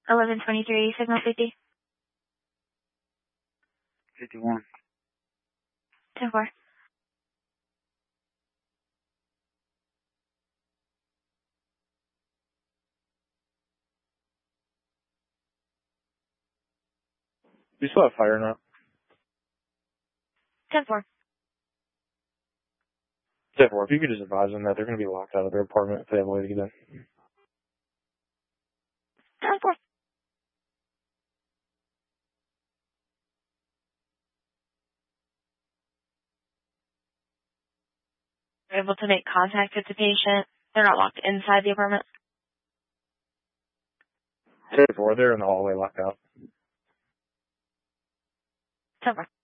1123 Signal 50. 51. 10-4. You still have fire now? 10-4. 10-4. If you could just advise them that they're going to be locked out of their apartment if they have a way to get in. 10-4. Able to make contact with the patient. They're not locked inside the apartment. 10-4. They're in the hallway locked out. 10-4.